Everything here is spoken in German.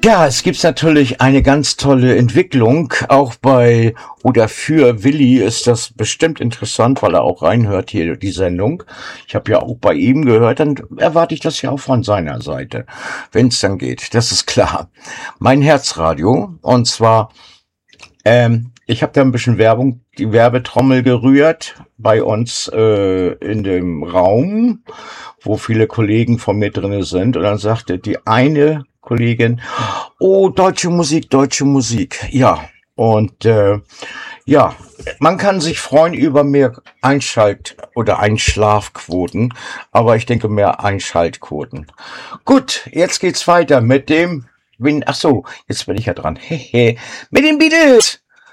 Ja, es gibt natürlich eine ganz tolle Entwicklung. Auch bei oder für Willi ist das bestimmt interessant, weil er auch reinhört hier die Sendung. Ich habe ja auch bei ihm gehört, dann erwarte ich das ja auch von seiner Seite, wenn es dann geht. Das ist klar. Mein Herzradio, und zwar, ich habe da ein bisschen Werbung, die Werbetrommel gerührt bei uns in dem Raum, wo viele Kollegen von mir drinne sind. Und dann sagte die eine Kollegin, oh, deutsche Musik, deutsche Musik. Ja, und ja, man kann sich freuen über mehr oder Einschlafquoten, aber ich denke mehr Einschaltquoten. Gut, jetzt geht's weiter mit dem, ach so, jetzt bin ich ja dran. Mit den Beatles.